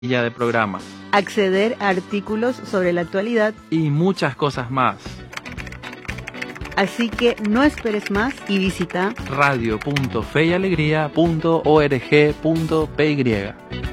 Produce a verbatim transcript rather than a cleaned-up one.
de programas. Acceder a artículos sobre la actualidad y muchas cosas más. Así que no esperes más y visita radio punto fe y alegría punto org punto p y.